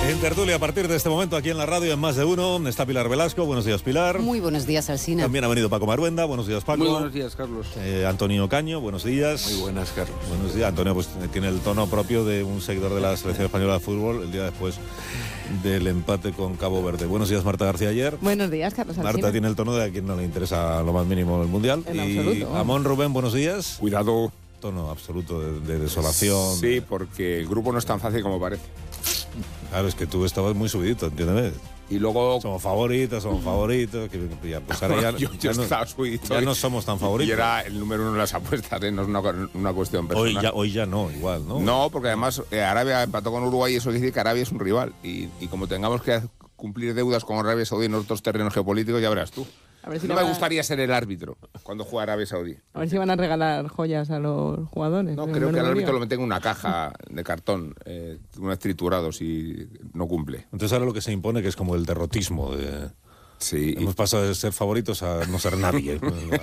En tertulia, a partir de este momento, aquí en la radio, en Más de Uno, está Pilar Velasco. Buenos días, Pilar. Muy buenos días, Alsina. También ha venido Paco Maruenda. Buenos días, Paco. Muy buenos días, Carlos. Antonio Caño, buenos días. Muy buenas, Carlos. Buenos días. Antonio pues tiene el tono propio de un seguidor de la selección española de fútbol el día después del empate con Cabo Verde. Buenos días, Marta García Ayer. Buenos días, Carlos Alsina. Marta tiene el tono de a quien no le interesa lo más mínimo el Mundial. En y absoluto. Amón Rubén, buenos días. Cuidado. Tono absoluto de desolación. Sí, porque el grupo no es tan fácil como parece. Claro, es que tú estabas muy subidito, entiéndeme. Y luego... Somos favoritos. Que ya, pues ahora yo estaba subidito. Ya no somos tan favoritos. Y era el número uno de las apuestas, ¿eh? No es una cuestión personal. Hoy ya no, igual, ¿no? No, porque además Arabia empató con Uruguay y eso quiere decir que Arabia es un rival. Y como tengamos que cumplir deudas con Arabia Saudí en otros terrenos geopolíticos, ya verás tú. A ver si No me gustaría ser el árbitro cuando juega Arabia Saudí. A ver si van a regalar joyas a los jugadores. No, creo que el árbitro lo meten en una caja de cartón, unos triturados y no cumple. Entonces ahora lo que se impone que es como el derrotismo. Sí. Hemos pasado de ser favoritos a no ser nadie.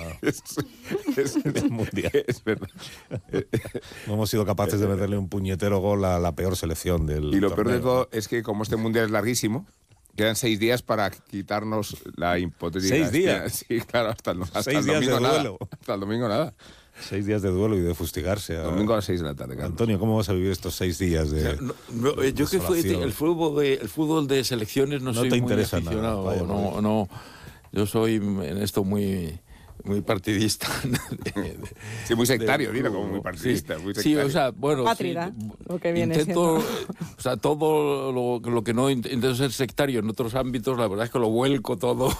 Es mundial. Es verdad. No hemos sido capaces de meterle un puñetero gol a la peor selección del Y lo torneo. peor de todo es que como este mundial es larguísimo, quedan 6 días para quitarnos la hipotética... 6 días. Sí, claro, hasta el 6 días domingo de nada. duelo. Hasta el domingo nada. 6 días de duelo y de fustigarse. Domingo a las 6 de la tarde, Carlos. Antonio, ¿cómo vas a vivir estos 6 días de yo que fui el fútbol de selecciones no soy te muy interesa aficionado. nada, vaya, no, yo soy en esto muy partidista. Sí, muy sectario, dilo, como muy sí, partidista. Muy sí, sectario. o sea, bueno, Pátrida, sí, lo que viene intento, siendo. o sea, todo lo que no intento ser sectario en otros ámbitos, la verdad es que lo vuelco todo,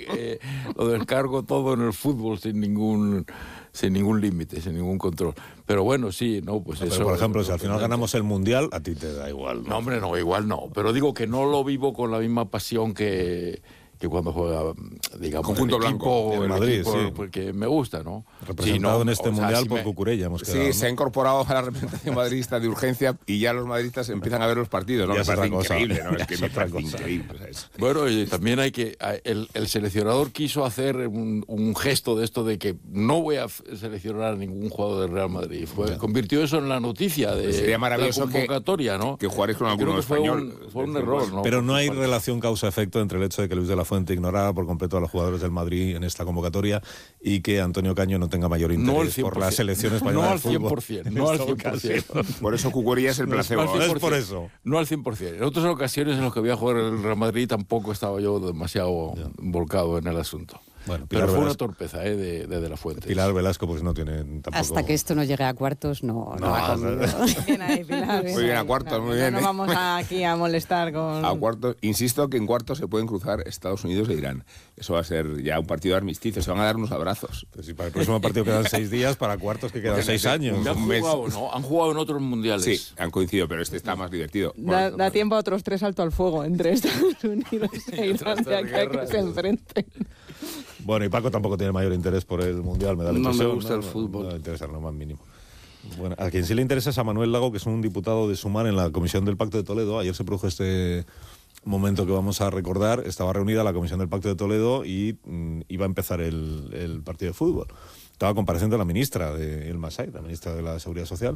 lo descargo todo en el fútbol sin ningún límite, sin ningún control. Pero bueno, sí, no, pues Pero, eso... por ejemplo, si al final ganamos el Mundial, a ti te da igual, ¿no? No, hombre, no, igual no. Pero digo que no lo vivo con la misma pasión que cuando juega, digamos, Conjunto blanco, en Madrid, sí. Porque me gusta, ¿no? Representado Sí, no, en este o sea, Mundial si por me- Cucurella hemos quedado, Sí, ¿no? se ha incorporado a la representación madridista de urgencia y ya los madridistas empiezan a ver los partidos, ¿no? Ya Me es parece otra cosa. increíble, ¿no? Ya Es que es me otra parece cosa. increíble. O sea, Bueno, y también hay que... El seleccionador quiso hacer un gesto de esto de que no voy a seleccionar a ningún jugador del Real Madrid. Convirtió eso en la noticia de Sería maravilloso la convocatoria, ¿no? que jugarais con Creo alguno que fue español. fue un error, ¿no? Pero no hay Por- relación causa-efecto entre el hecho de que Luis de la Fuente ignorara por completo a los jugadores del Madrid en esta convocatoria y que Antonio Caño no tenga mayor No al interés por 100%. la selección española No de al fútbol. 100%, no al 100%. Por eso Cucurella es el placebo. No al Es 100%. por eso. No al 100%. En otras ocasiones en las que voy a jugar el Real Madrid tampoco estaba yo demasiado volcado en el asunto. Bueno, Pilar Pero fue una Velasco- torpeza de la Fuente. Pilar Velasco pues no tiene tampoco... Hasta que esto no llegue a cuartos, no va conmigo. Bien ahí, Pilar, Muy bien, a cuartos, muy bien, No ¿eh? vamos aquí a molestar con... A cuartos, insisto que en cuartos se pueden cruzar Estados Unidos e Irán. Eso va a ser ya un partido de armisticio, se van a dar unos abrazos. Pues si para el próximo partido quedan 6 días, para cuartos que quedan 6 años. Han Un mes. jugado, ¿no? Han jugado en otros mundiales. Sí, han coincidido, pero este está más divertido. Da tiempo a otros 3 saltos al fuego entre Estados Unidos e Irán de aquí a que se enfrenten. Bueno, y Paco tampoco tiene mayor interés por el Mundial, me da la No me impresión. gusta el fútbol. No le interesa lo más mínimo. Bueno, a quien sí le interesa es a Manuel Lago, que es un diputado de Sumar en la Comisión del Pacto de Toledo. Ayer se produjo este momento que vamos a recordar. Estaba reunida la Comisión del Pacto de Toledo y iba a empezar el partido de fútbol. Estaba compareciendo la ministra de El Masai, la ministra de la Seguridad Social.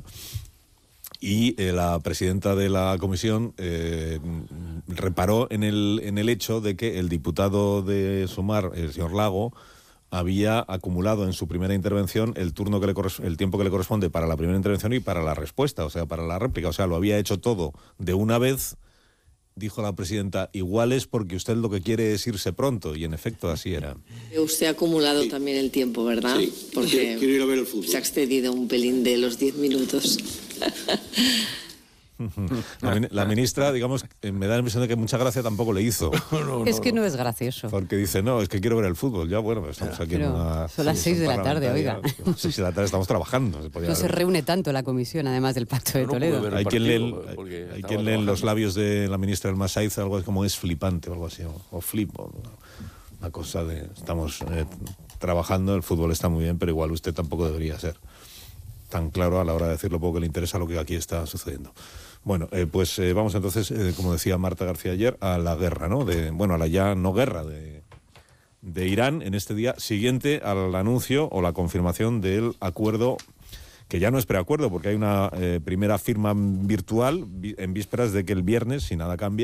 Y la presidenta de la comisión reparó en el hecho de que el diputado de Sumar, el señor Lago, había acumulado en su primera intervención el tiempo que le corresponde para la primera intervención y para la respuesta, o sea, para la réplica. O sea, lo había hecho todo de una vez. Dijo la presidenta, igual es porque usted lo que quiere es irse pronto, y en efecto así era. Usted ha acumulado también el tiempo, ¿verdad? Sí, Porque quiero ir a ver el fútbol. se ha excedido un pelín de los 10 minutos. La ministra, digamos, me da la impresión de que mucha gracia tampoco le hizo, Es que no es gracioso. porque dice, no, es que quiero ver el fútbol. Ya, bueno, pues estamos aquí en Pero una... son las 6 de la tarde, oiga. 6 de la tarde estamos trabajando. No se reúne tanto la comisión, además del Pacto de Yo no pude Toledo. ver el Hay quien partido, porque hay estaba quien lee en los trabajando. labios de la ministra del Masaiz algo como es flipante o algo así, o flip, o una cosa de... Estamos trabajando, el fútbol está muy bien, pero igual usted tampoco debería ser tan claro a la hora de decir lo poco que le interesa lo que aquí está sucediendo. Bueno, pues vamos entonces, como decía Marta García ayer, a la guerra, ¿no? A la ya no guerra de Irán en este día siguiente al anuncio o la confirmación del acuerdo, que ya no es preacuerdo, porque hay una primera firma virtual en vísperas de que el viernes, si nada cambia,